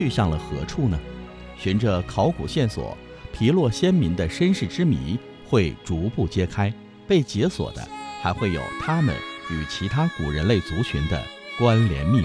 去向了何处呢？循着考古线索，皮洛先民的身世之谜会逐步揭开，被解锁的还会有他们与其他古人类族群的关联密